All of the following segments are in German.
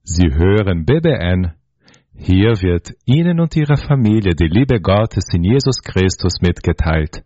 Sie hören BBN. Hier wird Ihnen und Ihrer Familie die Liebe Gottes in Jesus Christus mitgeteilt.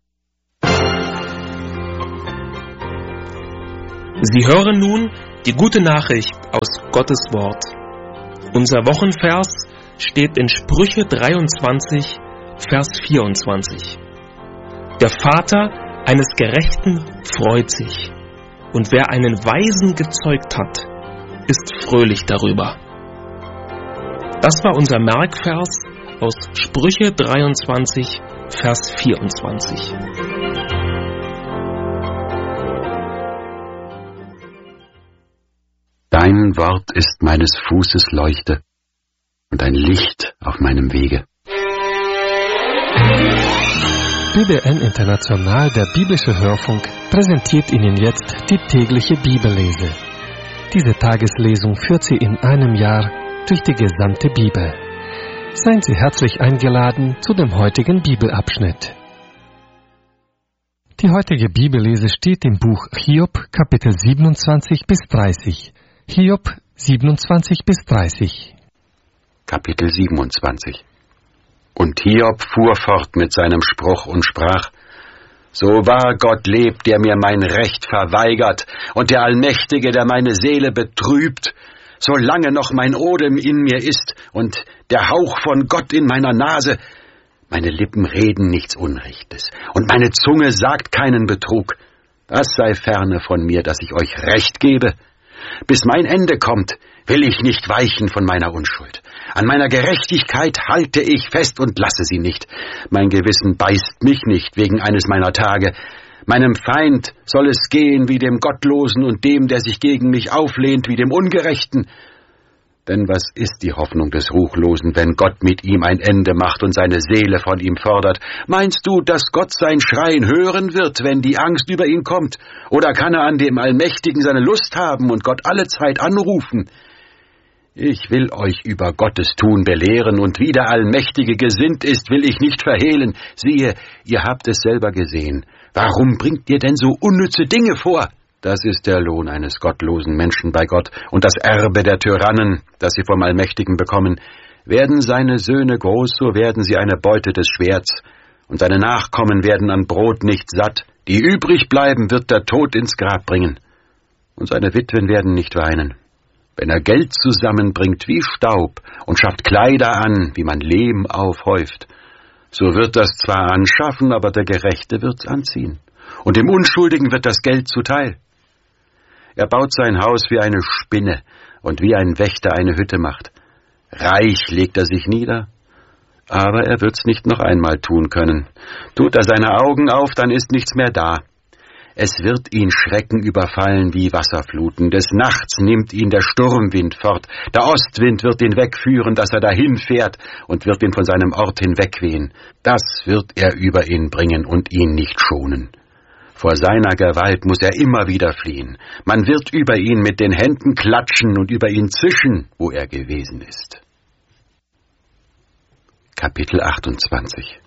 Sie hören nun die gute Nachricht aus Gottes Wort. Unser Wochenvers steht in Sprüche 23, Vers 24. Der Vater eines Gerechten freut sich, und wer einen Weisen gezeugt hat, ist fröhlich darüber. Das war unser Merkvers aus Sprüche 23, Vers 24. Dein Wort ist meines Fußes Leuchte und ein Licht auf meinem Wege. BBN International, der biblische Hörfunk, präsentiert Ihnen jetzt die tägliche Bibellese. Diese Tageslesung führt Sie in einem Jahr durch die gesamte Bibel. Seien Sie herzlich eingeladen zu dem heutigen Bibelabschnitt. Die heutige Bibellese steht im Buch Hiob, Kapitel 27 bis 30. Hiob 27 bis 30. Kapitel 27. Und Hiob fuhr fort mit seinem Spruch und sprach: So wahr Gott lebt, der mir mein Recht verweigert, und der Allmächtige, der meine Seele betrübt, solange noch mein Odem in mir ist und der Hauch von Gott in meiner Nase, meine Lippen reden nichts Unrechtes, und meine Zunge sagt keinen Betrug. Das sei ferne von mir, dass ich euch Recht gebe. Bis mein Ende kommt, will ich nicht weichen von meiner Unschuld. An meiner Gerechtigkeit halte ich fest und lasse sie nicht. Mein Gewissen beißt mich nicht wegen eines meiner Tage. Meinem Feind soll es gehen wie dem Gottlosen und dem, der sich gegen mich auflehnt, wie dem Ungerechten. Denn was ist die Hoffnung des Ruchlosen, wenn Gott mit ihm ein Ende macht und seine Seele von ihm fordert? Meinst du, dass Gott sein Schreien hören wird, wenn die Angst über ihn kommt? Oder kann er an dem Allmächtigen seine Lust haben und Gott allezeit anrufen? Ich will euch über Gottes Tun belehren, und wie der Allmächtige gesinnt ist, will ich nicht verhehlen. Siehe, ihr habt es selber gesehen. Warum bringt ihr denn so unnütze Dinge vor? Das ist der Lohn eines gottlosen Menschen bei Gott und das Erbe der Tyrannen, das sie vom Allmächtigen bekommen. Werden seine Söhne groß, so werden sie eine Beute des Schwerts, und seine Nachkommen werden an Brot nicht satt. Die übrig bleiben, wird der Tod ins Grab bringen, und seine Witwen werden nicht weinen. Wenn er Geld zusammenbringt wie Staub und schafft Kleider an, wie man Lehm aufhäuft, so wird das zwar anschaffen, aber der Gerechte wird's anziehen, und dem Unschuldigen wird das Geld zuteil. Er baut sein Haus wie eine Spinne und wie ein Wächter eine Hütte macht. Reich legt er sich nieder, aber er wird's nicht noch einmal tun können. Tut er seine Augen auf, dann ist nichts mehr da. Es wird ihn Schrecken überfallen wie Wasserfluten. Des Nachts nimmt ihn der Sturmwind fort. Der Ostwind wird ihn wegführen, dass er dahin fährt, und wird ihn von seinem Ort hinwegwehen. Das wird er über ihn bringen und ihn nicht schonen. Vor seiner Gewalt muss er immer wieder fliehen. Man wird über ihn mit den Händen klatschen und über ihn zischen, wo er gewesen ist. Kapitel 28.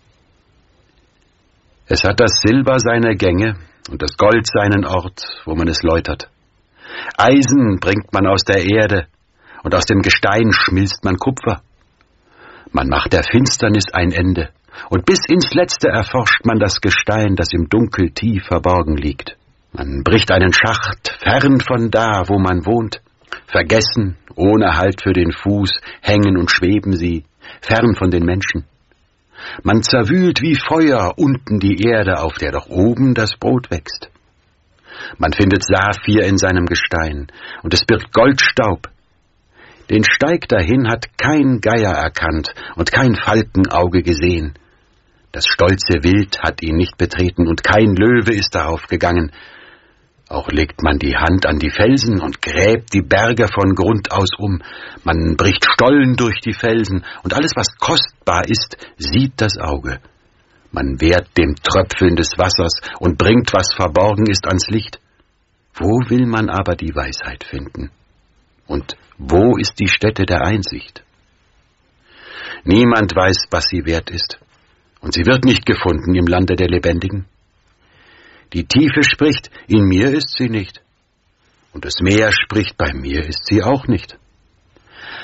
Es hat das Silber seine Gänge und das Gold seinen Ort, wo man es läutert. Eisen bringt man aus der Erde, und aus dem Gestein schmilzt man Kupfer. Man macht der Finsternis ein Ende, und bis ins Letzte erforscht man das Gestein, das im Dunkel tief verborgen liegt. Man bricht einen Schacht fern von da, wo man wohnt. Vergessen, ohne Halt für den Fuß, hängen und schweben sie, fern von den Menschen. Man zerwühlt wie Feuer unten die Erde, auf der doch oben das Brot wächst. Man findet Saphir in seinem Gestein, und es birgt Goldstaub. Den Steig dahin hat kein Geier erkannt und kein Falkenauge gesehen. Das stolze Wild hat ihn nicht betreten, und kein Löwe ist darauf gegangen. Auch legt man die Hand an die Felsen und gräbt die Berge von Grund aus um. Man bricht Stollen durch die Felsen, und alles, was kostbar ist, sieht das Auge. Man wehrt dem Tröpfeln des Wassers und bringt, was verborgen ist, ans Licht. Wo will man aber die Weisheit finden? Und wo ist die Stätte der Einsicht? Niemand weiß, was sie wert ist, und sie wird nicht gefunden im Lande der Lebendigen. Die Tiefe spricht, in mir ist sie nicht, und das Meer spricht, bei mir ist sie auch nicht.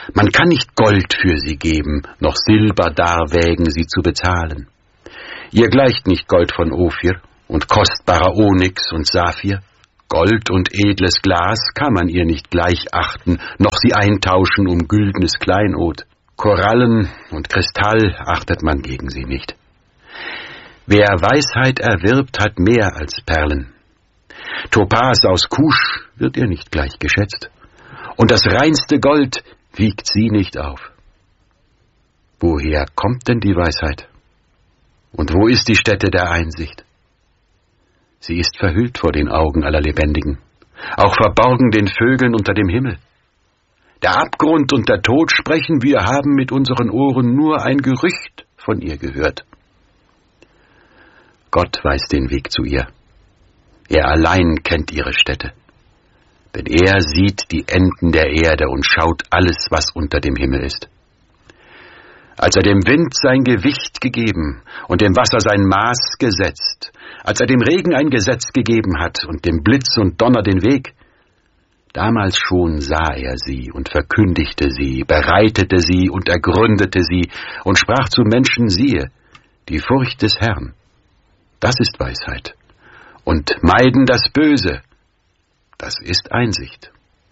Man kann nicht Gold für sie geben, noch Silber darwägen, sie zu bezahlen. Ihr gleicht nicht Gold von Ophir und kostbarer Onyx und Saphir. Gold und edles Glas kann man ihr nicht gleich achten, noch sie eintauschen um güldenes Kleinod. Korallen und Kristall achtet man gegen sie nicht. Wer Weisheit erwirbt, hat mehr als Perlen. Topas aus Kusch wird ihr nicht gleich geschätzt, und das reinste Gold wiegt sie nicht auf. Woher kommt denn die Weisheit? Und wo ist die Stätte der Einsicht? Sie ist verhüllt vor den Augen aller Lebendigen, auch verborgen den Vögeln unter dem Himmel. Der Abgrund und der Tod sprechen, wir haben mit unseren Ohren nur ein Gerücht von ihr gehört. Gott weiß den Weg zu ihr. Er allein kennt ihre Stätte. Denn er sieht die Enden der Erde und schaut alles, was unter dem Himmel ist. Als er dem Wind sein Gewicht gegeben und dem Wasser sein Maß gesetzt, als er dem Regen ein Gesetz gegeben hat und dem Blitz und Donner den Weg, damals schon sah er sie und verkündigte sie, bereitete sie und ergründete sie und sprach zu Menschen, siehe, die Furcht des Herrn, das ist Weisheit, und meiden das Böse, das ist Einsicht.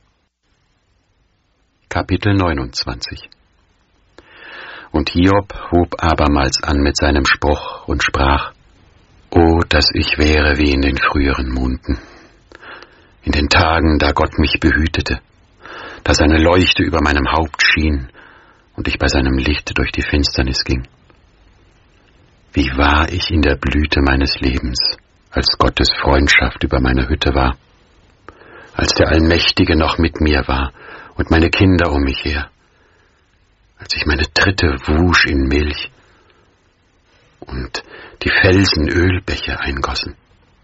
Kapitel 29. Und Hiob hob abermals an mit seinem Spruch und sprach, O, dass ich wäre wie in den früheren Monden, in den Tagen, da Gott mich behütete, da seine Leuchte über meinem Haupt schien und ich bei seinem Licht durch die Finsternis ging. Wie war ich in der Blüte meines Lebens, als Gottes Freundschaft über meiner Hütte war, als der Allmächtige noch mit mir war und meine Kinder um mich her, als ich meine Tritte wusch in Milch und die Felsen Ölbecher eingossen.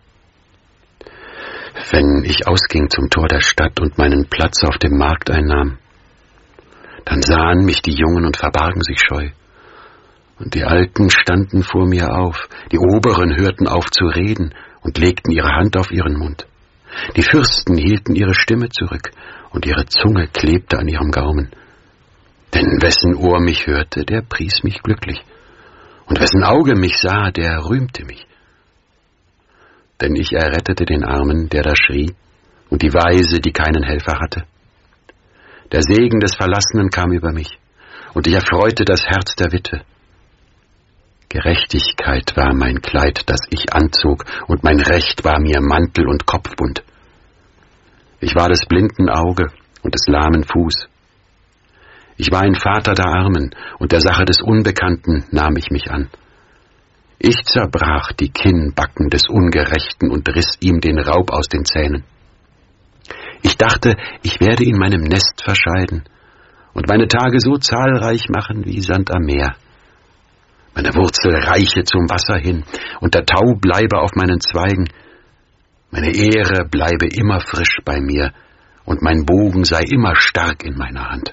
Wenn ich ausging zum Tor der Stadt und meinen Platz auf dem Markt einnahm, dann sahen mich die Jungen und verbargen sich scheu. Und die Alten standen vor mir auf, die Oberen hörten auf zu reden und legten ihre Hand auf ihren Mund. Die Fürsten hielten ihre Stimme zurück und ihre Zunge klebte an ihrem Gaumen. Denn wessen Ohr mich hörte, der pries mich glücklich, und wessen Auge mich sah, der rühmte mich. Denn ich errettete den Armen, der da schrie, und die Waise, die keinen Helfer hatte. Der Segen des Verlassenen kam über mich, und ich erfreute das Herz der Witwe. Gerechtigkeit war mein Kleid, das ich anzog, und mein Recht war mir Mantel und Kopfbund. Ich war des blinden Auge und des lahmen Fuß. Ich war ein Vater der Armen, und der Sache des Unbekannten nahm ich mich an. Ich zerbrach die Kinnbacken des Ungerechten und riss ihm den Raub aus den Zähnen. Ich dachte, ich werde in meinem Nest verscheiden und meine Tage so zahlreich machen wie Sand am Meer. Meine Wurzel reiche zum Wasser hin, und der Tau bleibe auf meinen Zweigen. Meine Ehre bleibe immer frisch bei mir, und mein Bogen sei immer stark in meiner Hand.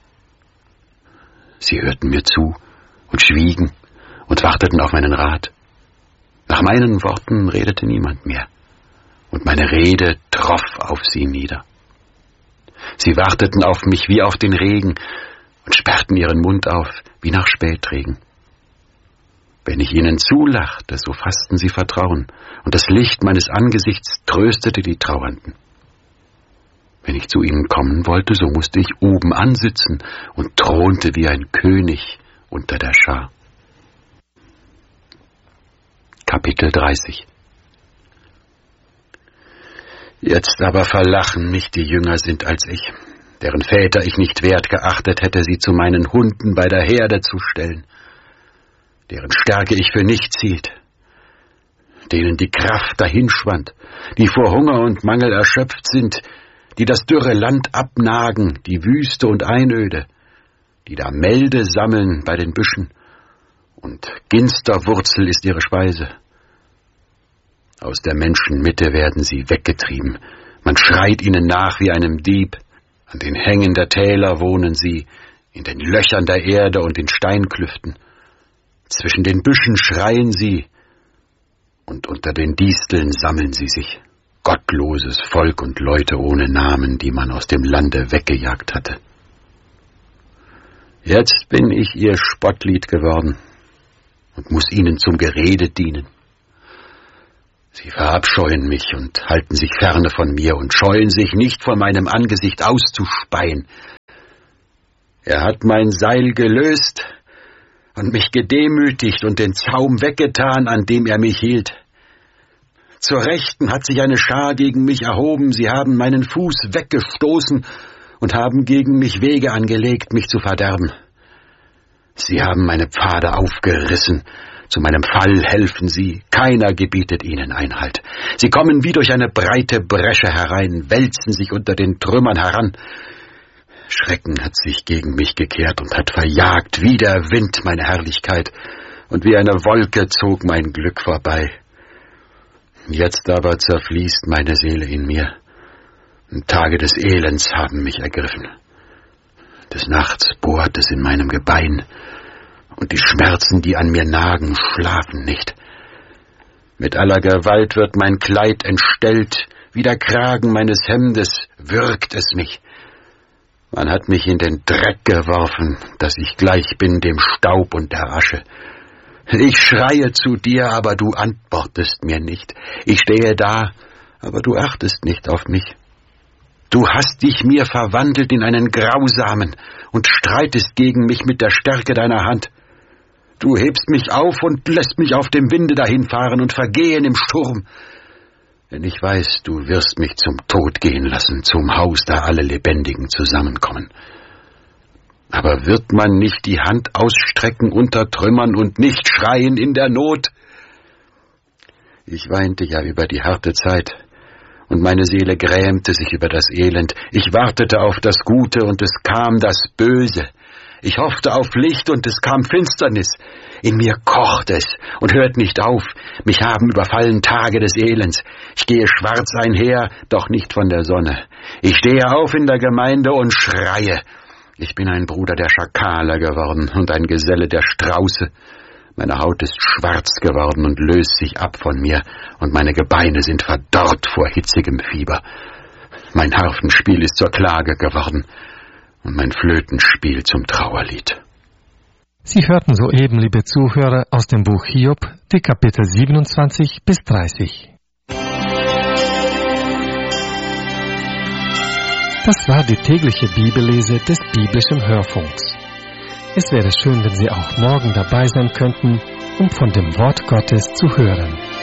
Sie hörten mir zu und schwiegen und warteten auf meinen Rat. Nach meinen Worten redete niemand mehr, und meine Rede troff auf sie nieder. Sie warteten auf mich wie auf den Regen und sperrten ihren Mund auf wie nach Spätregen. Wenn ich ihnen zulachte, so fassten sie Vertrauen, und das Licht meines Angesichts tröstete die Trauernden. Wenn ich zu ihnen kommen wollte, so musste ich oben ansitzen und thronte wie ein König unter der Schar. Kapitel 30. Jetzt aber verlachen mich die Jünger sind als ich, deren Väter ich nicht wert geachtet hätte, sie zu meinen Hunden bei der Herde zu stellen, deren Stärke ich für nichts hielt, denen die Kraft dahinschwand, die vor Hunger und Mangel erschöpft sind, die das dürre Land abnagen, die Wüste und Einöde, die da Melde sammeln bei den Büschen, und Ginsterwurzel ist ihre Speise. Aus der Menschenmitte werden sie weggetrieben, man schreit ihnen nach wie einem Dieb, an den Hängen der Täler wohnen sie, in den Löchern der Erde und in Steinklüften. Zwischen den Büschen schreien sie, und unter den Disteln sammeln sie sich. Gottloses Volk und Leute ohne Namen, die man aus dem Lande weggejagt hatte. Jetzt bin ich ihr Spottlied geworden und muss ihnen zum Gerede dienen. Sie verabscheuen mich und halten sich ferne von mir und scheuen sich nicht vor meinem Angesicht auszuspeien. Er hat mein Seil gelöst und mich gedemütigt und den Zaum weggetan, an dem er mich hielt. Zur Rechten hat sich eine Schar gegen mich erhoben, sie haben meinen Fuß weggestoßen und haben gegen mich Wege angelegt, mich zu verderben. Sie haben meine Pfade aufgerissen, zu meinem Fall helfen sie, keiner gebietet ihnen Einhalt. Sie kommen wie durch eine breite Bresche herein, wälzen sich unter den Trümmern heran. Schrecken hat sich gegen mich gekehrt und hat verjagt wie der Wind meine Herrlichkeit, und wie eine Wolke zog mein Glück vorbei. Jetzt aber zerfließt meine Seele in mir, und Tage des Elends haben mich ergriffen. Des Nachts bohrt es in meinem Gebein, und die Schmerzen, die an mir nagen, schlafen nicht. Mit aller Gewalt wird mein Kleid entstellt, wie der Kragen meines Hemdes würgt es mich. Man hat mich in den Dreck geworfen, dass ich gleich bin dem Staub und der Asche. Ich schreie zu dir, aber du antwortest mir nicht. Ich stehe da, aber du achtest nicht auf mich. Du hast dich mir verwandelt in einen Grausamen und streitest gegen mich mit der Stärke deiner Hand. Du hebst mich auf und lässt mich auf dem Winde dahinfahren und vergehen im Sturm. Denn ich weiß, du wirst mich zum Tod gehen lassen, zum Haus, da alle Lebendigen zusammenkommen. Aber wird man nicht die Hand ausstrecken unter Trümmern und nicht schreien in der Not? Ich weinte ja über die harte Zeit, und meine Seele grämte sich über das Elend. Ich wartete auf das Gute, und es kam das Böse. Ich hoffte auf Licht, und es kam Finsternis. In mir kocht es und hört nicht auf. Mich haben überfallen Tage des Elends. Ich gehe schwarz einher, doch nicht von der Sonne. Ich stehe auf in der Gemeinde und schreie. Ich bin ein Bruder der Schakale geworden und ein Geselle der Strauße. Meine Haut ist schwarz geworden und löst sich ab von mir, und meine Gebeine sind verdorrt vor hitzigem Fieber. Mein Harfenspiel ist zur Klage geworden und mein Flötenspiel zum Trauerlied. Sie hörten soeben, liebe Zuhörer, aus dem Buch Hiob, die Kapitel 27 bis 30. Das war die tägliche Bibellese des biblischen Hörfunks. Es wäre schön, wenn Sie auch morgen dabei sein könnten, um von dem Wort Gottes zu hören.